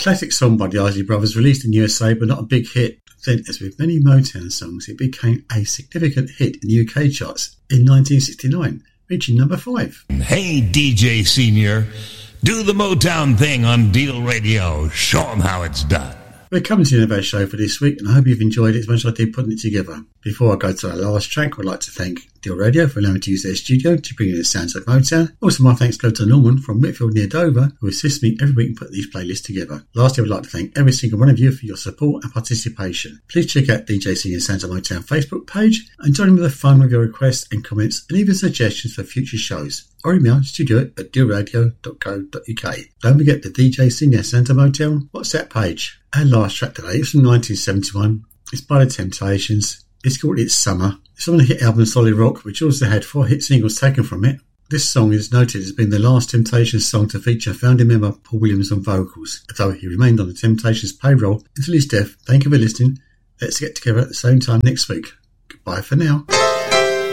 classic song by the Isley Brothers, released in USA but not a big hit. Then, as with many Motown songs, it became a significant hit in the UK charts in 1969, reaching number 5. Hey DJ Senior, do the Motown thing on Deal Radio. Show them how it's done. We're coming to the end of our show for this week, and I hope you've enjoyed it as much as I did putting it together. Before I go to our last track, I'd like to thank Deal Radio for allowing me to use their studio to bring you the sounds of Motown. Also, my thanks go to Norman from Whitfield near Dover, who assists me every week in putting these playlists together. Lastly, I would like to thank every single one of you for your support and participation. Please check out DJ Senior Sounds of Motown Facebook page and join in with the fun with your requests and comments and even suggestions for future shows. Or email studio@dealradio.co.uk. Don't forget the DJ Senior Sounds of Motown WhatsApp page. Our last track today is from 1971. It's by The Temptations. It's called It's Summer. It's on the hit album Solid Rock, which also had 4 hit singles taken from it. This song is noted as being the last Temptations song to feature founding member Paul Williams on vocals, although he remained on the Temptations payroll until his death. Thank you for listening. Let's get together at the same time next week. Goodbye for now.